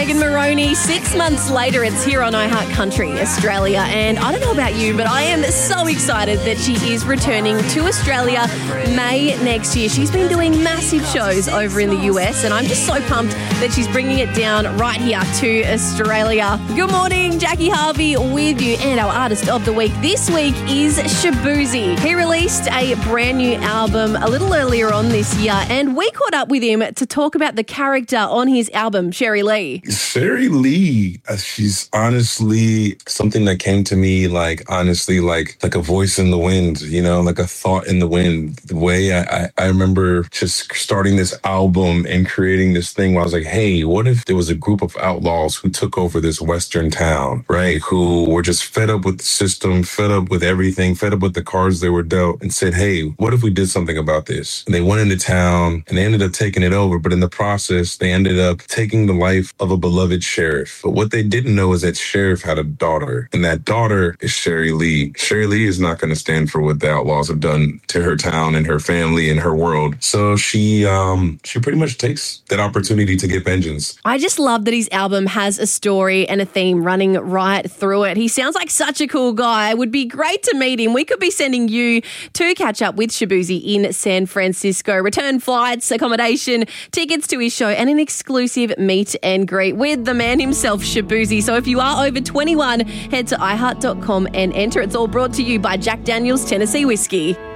Megan Moroney. 6 months later, it's here on iHeart Country, Australia. And I don't know about you, but I am so excited that she is returning to Australia May next year. She's been doing massive shows over in the US, and I'm just so pumped that she's bringing it down right here to Australia. Good morning, Jackie Harvey with you, and our artist of the week this week is Shaboozey. He released a brand new album a little earlier on this year, and we caught up with him to talk about the character on his album, Sherry Lee. Sherry Lee, she's honestly something that came to me like a voice in the wind, like a thought in the wind. The way I remember just starting this album and creating this thing where I was like, hey, what if there was a group of outlaws who took over this Western town, right? Who were just fed up with the system, fed up with everything, fed up with the cards they were dealt, and said, hey, what if we did something about this? And they went into town and they ended up taking it over. But in the process, they ended up taking the life of a beloved sheriff. But what they didn't know is that sheriff had a daughter, and that daughter is Sherry Lee. Sherry Lee is not going to stand for what the outlaws have done to her town and her family and her world. So she pretty much takes that opportunity to get vengeance. I just love that his album has a story and a theme running right through it. He sounds like such a cool guy. It would be great to meet him. We could be sending you to catch up with Shaboozey in San Francisco. Return flights, accommodation, tickets to his show, and an exclusive meet and greet with the man himself, Shaboozey. So if you are over 21, head to iHeart.com and enter. It's all brought to you by Jack Daniel's Tennessee Whiskey.